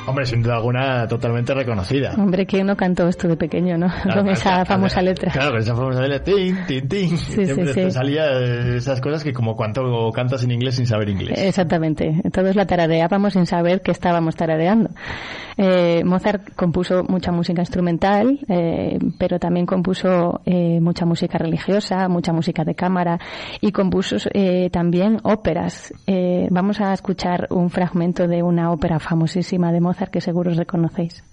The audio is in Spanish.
Hombre, sin duda alguna totalmente reconocida. Hombre, ¿quién no cantó esto de pequeño, no? Claro, Con esa famosa letra. Claro, con esa famosa letra. Tin, tin, tin. Sí, Siempre sí, te sí. salía esas cosas que como cuando cantas en inglés sin saber inglés. Exactamente. Todos la tarareábamos sin saber que estábamos tarareando. Mozart compuso mucha música instrumental, pero también compuso mucha música religiosa, mucha música de cámara y compuso también óperas. Vamos a escuchar un fragmento de una ópera famosísima de Mozart que seguro os reconocéis.